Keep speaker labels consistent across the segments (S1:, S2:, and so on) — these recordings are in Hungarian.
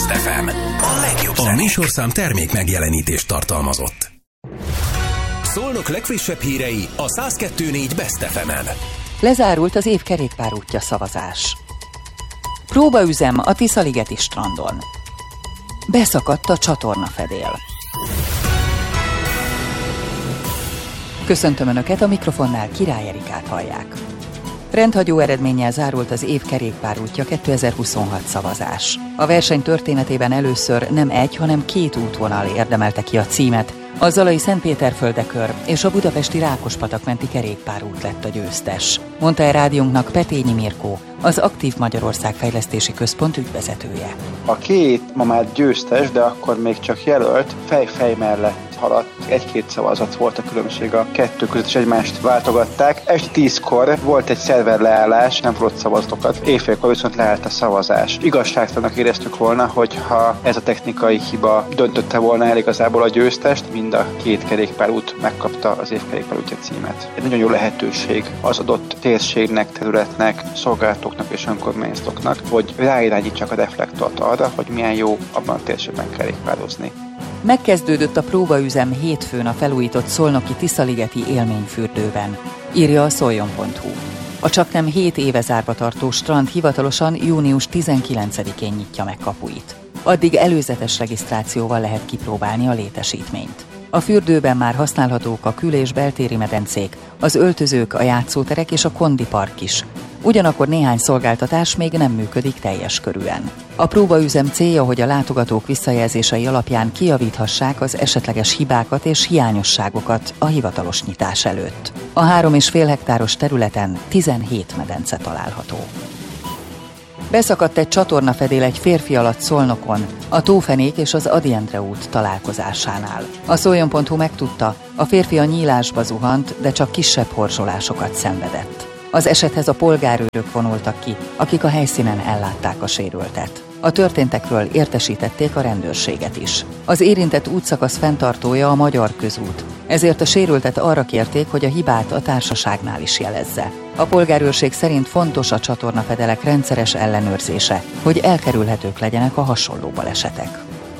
S1: Best FM. A legjobb zenék. A műsorszám termék megjelenítést tartalmazott. Szolnok legfrissebb hírei a 102.4 Best FM-en.
S2: Lezárult az év kerékpárútja szavazás. Próbaüzem a Tiszaligeti strandon. Beszakadt a csatornafedél. Köszöntöm Önöket, a mikrofonnál Király Erikát hallják. Rendhagyó eredménnyel zárult az év kerékpárútja 2026 szavazás. A verseny történetében először nem egy, hanem két útvonal érdemelte ki a címet. A zalai Szentpéterföldekör és a budapesti Rákospatak-menti kerékpárút lett a győztes. Mondta el rádiónknak Petényi Mirkó, az Aktív Magyarország Fejlesztési Központ ügyvezetője.
S3: A két ma már győztes, de akkor még csak jelölt, fej mellett haladt. Egy-két szavazat volt a különbség a kettő között, és egymást váltogatták. Este 10-kor volt egy szerverleállás, nem tudott szavazatokat. Éjfélkor viszont leállt a szavazás. Igazságtalannak éreztük volna, hogyha ez a technikai hiba döntötte volna el igazából a győztest, mind a két kerékpárút megkapta az év kerékpárútja címet. Egy nagyon jó lehetőség az adott térségnek, területnek, szolgáltatóknak és önkormányzatoknak, hogy ráirányítsák a reflektort arra, hogy milyen jó abban a térségben kerékpározni.
S2: Megkezdődött a próbaüzem hétfőn a felújított szolnoki Tiszaligeti élményfürdőben, írja a szoljon.hu. A csaknem 7 éve zárva tartó strand hivatalosan június 19-én nyitja meg kapuit. Addig előzetes regisztrációval lehet kipróbálni a létesítményt. A fürdőben már használhatók a kül- és beltéri medencék, az öltözők, a játszóterek és a kondipark is. Ugyanakkor néhány szolgáltatás még nem működik teljes körűen. A próbaüzem célja, hogy a látogatók visszajelzései alapján kijavíthassák az esetleges hibákat és hiányosságokat a hivatalos nyitás előtt. A 3,5 hektáros területen 17 medence található. Beszakadt egy csatornafedél egy férfi alatt Szolnokon, a Tófenék és az Ady Endre út találkozásánál. A szoljon.hu megtudta, a férfi a nyílásba zuhant, de csak kisebb horzsolásokat szenvedett. Az esethez a polgárőrök vonultak ki, akik a helyszínen ellátták a sérültet. A történtekről értesítették a rendőrséget is. Az érintett útszakasz fenntartója a Magyar Közút, ezért a sérültet arra kérték, hogy a hibát a társaságnál is jelezze. A polgárőrség szerint fontos a csatornafedelek rendszeres ellenőrzése, hogy elkerülhetők legyenek a hasonló balesetek.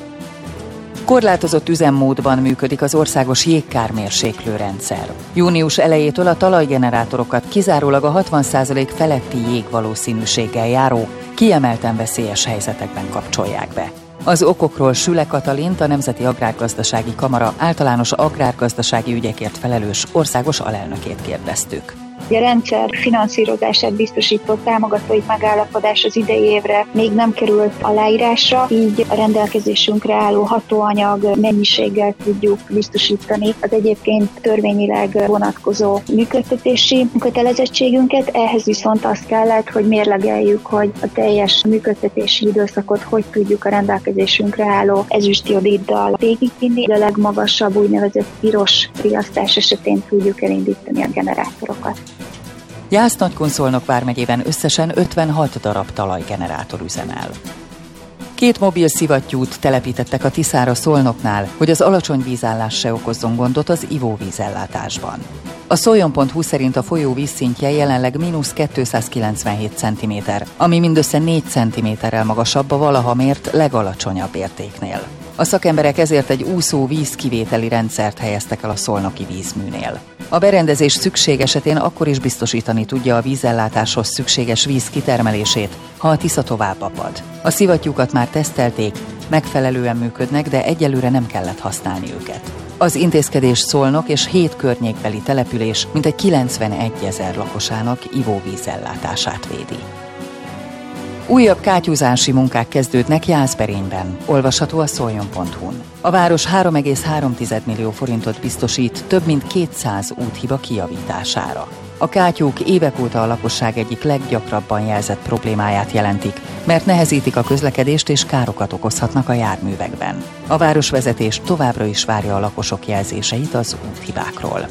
S2: Korlátozott üzemmódban működik az országos jégkármérséklő rendszer. Június elejétől a talajgenerátorokat kizárólag a 60% feletti jégvalószínűséggel járó, kiemelten veszélyes helyzetekben kapcsolják be. Az okokról Süle Katalint, a Nemzeti Agrárgazdasági Kamara általános agrárgazdasági ügyekért felelős országos alelnökét kérdeztük.
S4: A rendszer finanszírozását biztosító támogatói megállapodás az idei évre még nem került aláírásra, így a rendelkezésünkre álló hatóanyag mennyiséggel tudjuk biztosítani az egyébként törvényileg vonatkozó működtetési kötelezettségünket. Ehhez viszont azt kellett, hogy mérlegeljük, hogy a teljes működtetési időszakot hogy tudjuk a rendelkezésünkre álló ezüstjodiddal végigvinni. A legmagasabb úgynevezett piros riasztás esetén tudjuk elindítani a generátorokat.
S2: Jász-Nagykun-Szolnok vármegyében összesen 56 darab talajgenerátor üzemel. 2 mobil szivattyút telepítettek a Tiszára Szolnoknál, hogy az alacsony vízállás se okozzon gondot az ivóvízellátásban. A szoljon.hu szerint a folyó vízszintje jelenleg -297 cm, ami mindössze 4 cm-rel magasabb a valaha mért legalacsonyabb értéknél. A szakemberek ezért egy úszó vízkivételi rendszert helyeztek el a szolnoki vízműnél. A berendezés szükség esetén akkor is biztosítani tudja a vízellátáshoz szükséges víz kitermelését, ha a Tisza tovább apad. A szivattyúkat már tesztelték, megfelelően működnek, de egyelőre nem kellett használni őket. Az intézkedés Szolnok és 7 környékbeli település mintegy 91 000 lakosának ivóvízellátását védi. Újabb kátyúzási munkák kezdődnek Jászberényben, olvasható a szoljon.hu-n. A város 3,3 millió forintot biztosít több mint 200 úthiba kijavítására. A kátyúk évek óta a lakosság egyik leggyakrabban jelzett problémáját jelentik, mert nehezítik a közlekedést és károkat okozhatnak a járművekben. A városvezetés továbbra is várja a lakosok jelzéseit az úthibákról.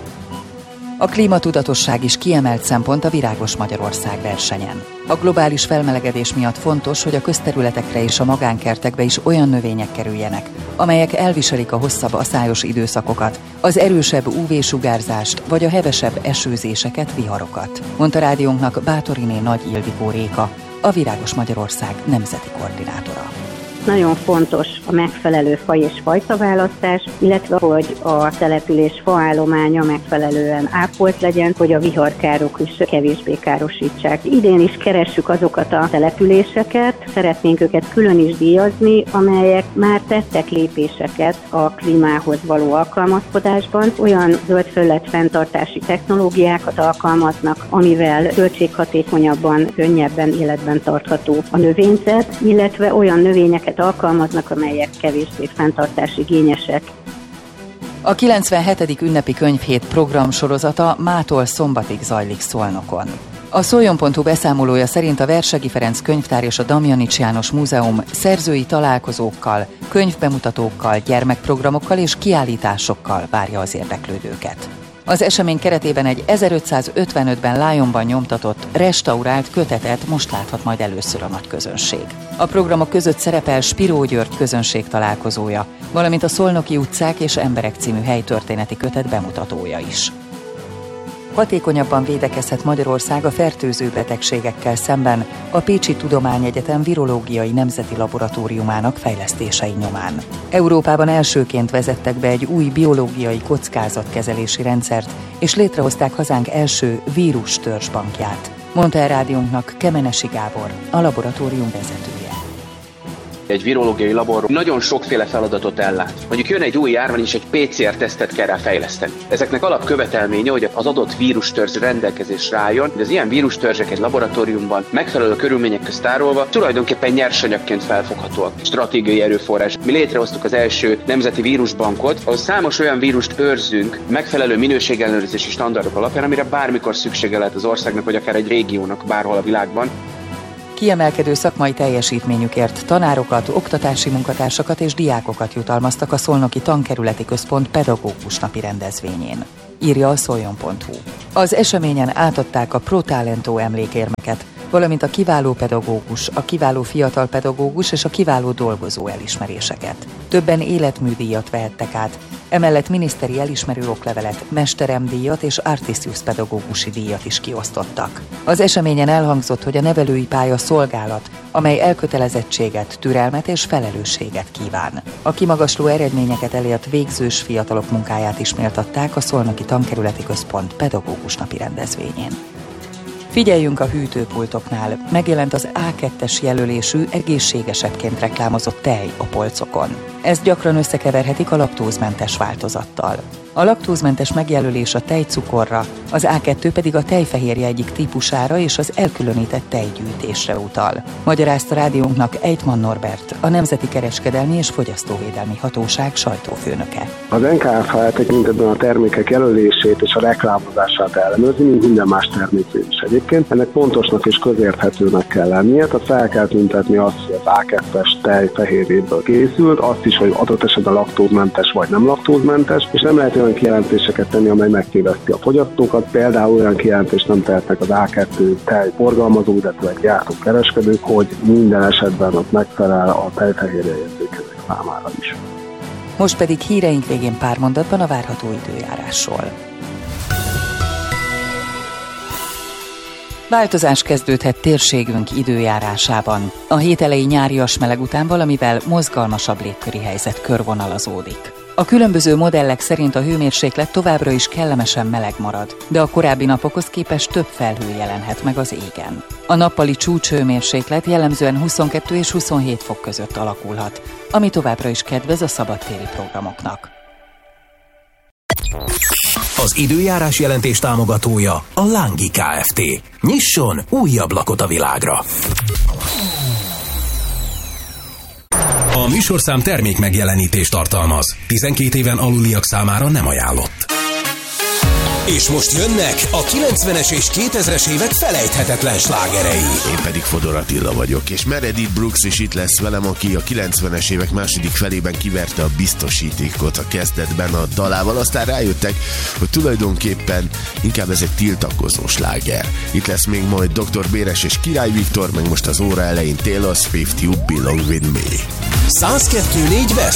S2: A klímatudatosság is kiemelt szempont a Virágos Magyarország versenyen. A globális felmelegedés miatt fontos, hogy a közterületekre és a magánkertekbe is olyan növények kerüljenek, amelyek elviselik a hosszabb aszályos időszakokat, az erősebb UV-sugárzást vagy a hevesebb esőzéseket, viharokat, mondta rádiónknak Bátoriné Nagy Ildikó Réka, a Virágos Magyarország nemzeti koordinátora.
S5: nagyon fontos a megfelelő faj és fajtaválasztás, illetve hogy a település faállománya megfelelően ápolt legyen, hogy a viharkárok is kevésbé károsítsák. Idén is keressük azokat a településeket, szeretnénk őket külön is díjazni, amelyek már tettek lépéseket a klímához való alkalmazkodásban. Olyan zöldfelület fenntartási technológiákat alkalmaznak, amivel költséghatékonyabban, könnyebben életben tartható a növényzet, illetve olyan növényeket alkalmaznak, amelyek kevésbé fenntartási igényesek.
S2: A 97. ünnepi könyvhét programsorozata mától szombatig zajlik Szolnokon. A Szoljon.hu beszámolója szerint a Versegi Ferenc Könyvtár és a Damjanics János Múzeum szerzői találkozókkal, könyvbemutatókkal, gyermekprogramokkal és kiállításokkal várja az érdeklődőket. Az esemény keretében egy 1555-ben Lyonban nyomtatott, restaurált kötetet most láthat majd először a nagy közönség. A programok között szerepel Spiró György közönség találkozója, valamint a Szolnoki utcák és emberek című helytörténeti kötet bemutatója is. Hatékonyabban védekezhet Magyarország a fertőző betegségekkel szemben a Pécsi Tudományegyetem Virológiai Nemzeti Laboratóriumának fejlesztései nyomán. Európában elsőként vezettek be egy új biológiai kockázatkezelési rendszert, és létrehozták hazánk első vírustörzsbankját, mondta el rádiónknak Kemenesi Gábor, a laboratórium vezetője.
S6: Egy virológiai labor nagyon sokféle feladatot ellát. Mondjuk jön egy új járvány, és egy PCR-tesztet kell rá fejleszteni. Ezeknek alapkövetelménye, hogy az adott vírustörzs rendelkezésre álljon, de az ilyen vírustörzsek egy laboratóriumban megfelelő körülmények közt tárolva tulajdonképpen nyersanyagként felfoghatóak. Stratégiai erőforrás. Mi létrehoztuk az első nemzeti vírusbankot, ahol számos olyan vírust őrzünk megfelelő minőségellenőrzési standardok alapján, amire bármikor szüksége lehet az országnak, vagy akár egy régiónak bárhol a világban.
S2: Kiemelkedő szakmai teljesítményükért tanárokat, oktatási munkatársakat és diákokat jutalmaztak a Szolnoki Tankerületi Központ pedagógus napi rendezvényén, írja a Szoljon.hu. Az eseményen átadták a Pro Talento emlékérmeket, valamint a kiváló pedagógus, a kiváló fiatal pedagógus és a kiváló dolgozó elismeréseket. Többen életműdíjat vehettek át, emellett miniszteri elismerő oklevelet, mesteremdíjat és Artisius pedagógusi díjat is kiosztottak. Az eseményen elhangzott, hogy a nevelői pálya szolgálat, amely elkötelezettséget, türelmet és felelősséget kíván. A kimagasló eredményeket elért végzős fiatalok munkáját is méltatták a Szolnoki Tankerületi Központ pedagógus napi rendezvényén. Figyeljünk a hűtőpultoknál, megjelent az A2-es jelölésű, egészségesebbként reklámozott tej a polcokon. Ezt gyakran összekeverhetik a laktózmentes változattal. A laktózmentes megjelölés a tejcukorra, az A2 pedig a tejfehérje egyik típusára és az elkülönített tejgyűjtésre utal. Magyarázta rádiónknak Ejtman Norbert, a Nemzeti Kereskedelmi és Fogyasztóvédelmi Hatóság sajtófőnöke.
S7: Az NKFH tekintetben a termékek jelölését és a reklámozását ellenőrzi, mint minden más terméknél is egyébként. Ennek pontosnak és közérthetőnek kell lennie, tehát fel kell tüntetni azt, hogy az A2-es tej fehérjéből készült, azt is, hogy adott esetben laktózmentes vagy nem laktózmentes, és nem lehet olyan kijelentéseket tenni, amely megtéveszti a fogyasztókat. Például olyan kijelentést nem tehetnek az A2 tej forgalmazó, illetve gyártókereskedők, hogy minden esetben ott megfelel a tejfehérje érzékelők számára is.
S2: Most pedig híreink végén pár mondatban a várható időjárásról. Változás kezdődhet térségünk időjárásában. A hét elejé nyárias meleg után valamivel mozgalmasabb légköri helyzet körvonalazódik. A különböző modellek szerint a hőmérséklet továbbra is kellemesen meleg marad, de a korábbi napokhoz képest több felhő jelenhet meg az égen. A nappali csúcshőmérséklet jellemzően 22 és 27 fok között alakulhat, ami továbbra is kedvez a szabadtéri programoknak.
S1: Az időjárás jelentés támogatója a Lángi Kft. Nyisson új ablakot a világra! A műsorszám termék megjelenítést tartalmaz. 12 éven aluliak számára nem ajánlott. És most jönnek a 90-es és 2000-es évek felejthetetlen slágerei.
S8: Én pedig Fodor Attila vagyok, és Meredith Brooks is itt lesz velem, aki a 90-es évek második felében kiverte a biztosítékot a kezdetben a dalával, aztán rájöttek, hogy tulajdonképpen inkább ez egy tiltakozó sláger. Itt lesz még majd Dr. Béres és Király Viktor, meg most az óra elején Taylor Swift, You Belong With Me.
S1: 102.4 West